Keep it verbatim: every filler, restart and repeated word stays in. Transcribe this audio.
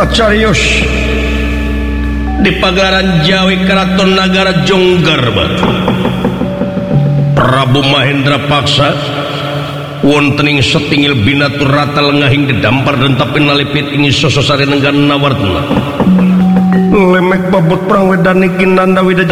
Carius di pagaran Jawi Keraton Nagara Jonggarba Prabu Mahendra Paksa wontening setingil binatur rata lengahing gedampar dan tapi nalipit ini sososare nenggan nawartna lemek babut perang wedani kinanda widajaya